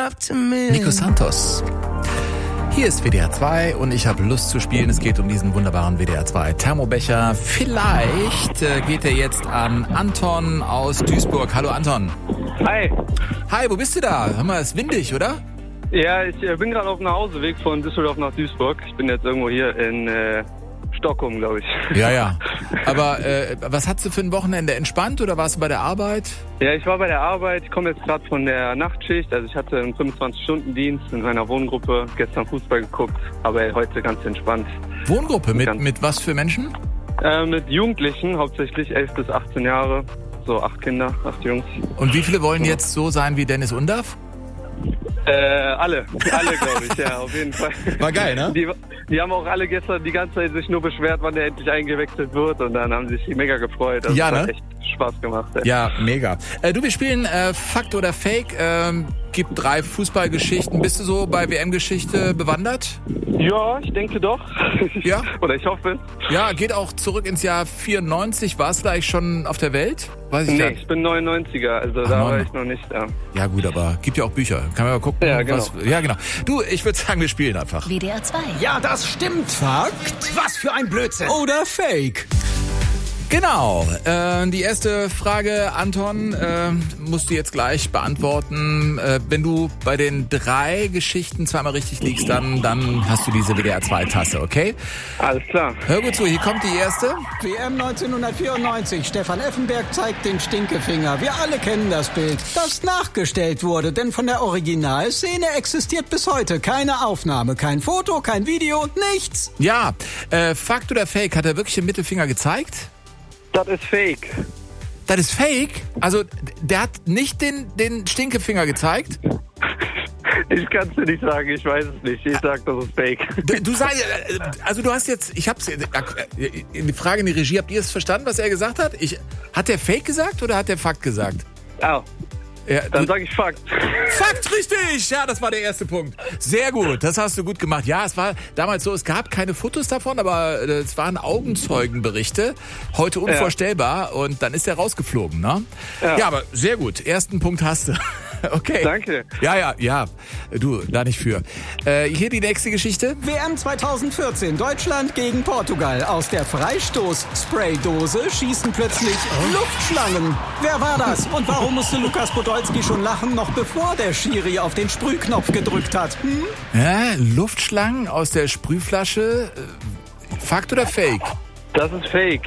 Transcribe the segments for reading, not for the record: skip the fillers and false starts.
Nico Santos. Hier ist WDR 2 und ich habe Lust zu spielen. Es geht um diesen wunderbaren WDR 2 Thermobecher. Vielleicht geht er jetzt an Anton aus Duisburg. Hallo Anton. Hi. Hi, wo bist du da? Hör mal, ist windig, oder? Ja, ich bin gerade auf dem Nachhauseweg von Düsseldorf nach Duisburg. Ich bin jetzt irgendwo hier in Stockholm, glaube ich. Ja. Aber was hattest du für ein Wochenende? Entspannt oder warst du bei der Arbeit? Ja, ich war bei der Arbeit. Ich komme jetzt gerade von der Nachtschicht. Also ich hatte einen 25-Stunden-Dienst in meiner Wohngruppe. Gestern Fußball geguckt, aber heute ganz entspannt. Wohngruppe? Mit was für Menschen? Mit Jugendlichen, hauptsächlich 11 bis 18 Jahre. So 8 Kinder, 8 Jungs. Und wie viele wollen jetzt so sein wie Dennis Undaff? Alle glaube ich, ja, auf jeden Fall. War geil, ne? Die haben auch alle gestern die ganze Zeit sich nur beschwert, wann der endlich eingewechselt wird und dann haben sie sich mega gefreut. Also ja, ne? Hat echt Spaß gemacht. Ja, mega. Wir spielen Fakt oder Fake. Gibt 3 Fußballgeschichten. Bist du so bei WM-Geschichte bewandert? Ja, ich denke doch. Ja? Oder ich hoffe. Ja, geht auch zurück ins Jahr 94. Warst du da eigentlich schon auf der Welt? Weiß ich ich bin 99er, also da war ich noch nicht da. Ja gut, aber gibt ja auch Bücher. Kann man mal gucken. Ja, genau. Ja, genau. Du, ich würde sagen, wir spielen einfach. WDR 2. Ja, das stimmt. Fakt. Was für ein Blödsinn. Oder Fake. Genau. Die erste Frage, Anton, musst du jetzt gleich beantworten. Wenn du bei den 3 Geschichten zweimal richtig liegst, dann hast du diese WDR 2 Tasse, okay? Alles klar. Hör gut zu, hier kommt die erste. WM 1994. Stefan Effenberg zeigt den Stinkefinger. Wir alle kennen das Bild, das nachgestellt wurde, denn von der Originalszene existiert bis heute keine Aufnahme, kein Foto, kein Video, nichts. Ja, Fakt oder Fake, hat er wirklich den Mittelfinger gezeigt? Das ist Fake. Das ist Fake? Also, der hat nicht den Stinkefinger gezeigt? Ich kann es dir nicht sagen, ich weiß es nicht. Ich sag, das ist Fake. Du sagst, also du hast jetzt, ich hab's, die Frage in die Regie, habt ihr es verstanden, was er gesagt hat? Hat der Fake gesagt oder hat der Fakt gesagt? Oh. Ja, Dann sage ich Fakt. Fakt, richtig! Ja, das war der erste Punkt. Sehr gut, das hast du gut gemacht. Ja, es war damals so, es gab keine Fotos davon, aber es waren Augenzeugenberichte. Heute unvorstellbar und dann ist er rausgeflogen, ne? Ja, aber sehr gut. Ersten Punkt hast du. Okay. Danke. Ja. Du, da nicht für. Hier die nächste Geschichte. WM 2014. Deutschland gegen Portugal. Aus der Freistoß-Spraydose schießen plötzlich Luftschlangen. Wer war das? Und warum musste Lukas Podolski schon lachen, noch bevor der Schiri auf den Sprühknopf gedrückt hat? Ja, Luftschlangen aus der Sprühflasche. Fakt oder Fake? Das ist Fake.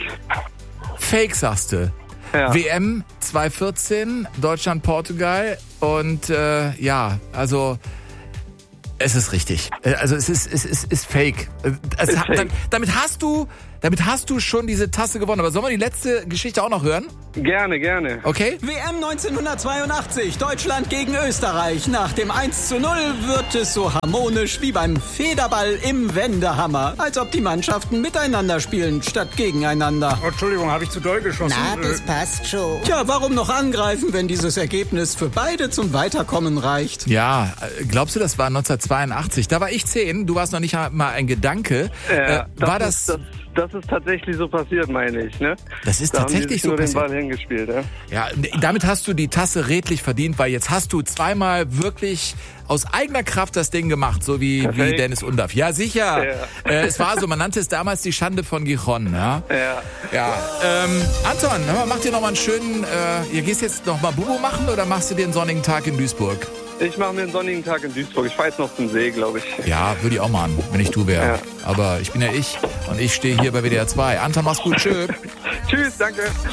Fake, sagst du. Ja. WM 2014, Deutschland, Portugal und also es ist richtig. Also es ist Fake. Fake. Damit hast du schon diese Tasse gewonnen. Aber sollen wir die letzte Geschichte auch noch hören? Gerne. Okay? WM 1982, Deutschland gegen Österreich. Nach dem 1:0 wird es so harmonisch wie beim Federball im Wendehammer. Als ob die Mannschaften miteinander spielen, statt gegeneinander. Oh, Entschuldigung, habe ich zu doll geschossen? Na, das passt schon. Tja, warum noch angreifen, wenn dieses Ergebnis für beide zum Weiterkommen reicht? Ja, glaubst du, das war 1982? Da war ich 10, du warst noch nicht mal ein Gedanke. War das... Das ist tatsächlich so passiert, meine ich, ne? Das ist tatsächlich so passiert. Da haben die nur den Ball hingespielt, ja? Ja, damit hast du die Tasse redlich verdient, weil jetzt hast du zweimal wirklich aus eigener Kraft das Ding gemacht, so wie Dennis Undaff. Ja, sicher. Ja. Es war so, man nannte es damals die Schande von Gijon, ja? Ja. Anton, hör mal, mach dir noch mal einen schönen, ihr gehst jetzt noch mal Bubo machen oder machst du dir einen sonnigen Tag in Duisburg? Ich mache mir einen sonnigen Tag in Duisburg. Ich fahre jetzt noch zum See, glaube ich. Ja, würde ich auch machen, wenn ich du wäre. Ja. Aber ich bin ja ich und ich stehe hier bei WDR 2. Anton, mach's gut, tschö. Tschüss, danke.